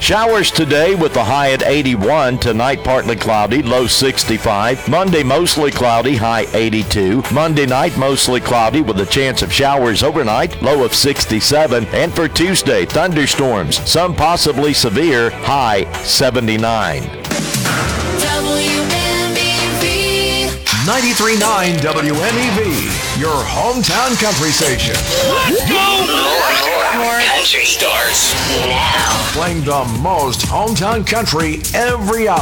Showers today with the high at 81. Tonight, partly cloudy, low 65. Monday, mostly cloudy, high 82. Monday night, mostly cloudy with a chance of showers overnight, low of 67. And for Tuesday, thunderstorms, some possibly severe, high 79. WMEV. 93.9 WMEV, your hometown country station. Let's go! More country starts now. Playing the most hometown country every hour.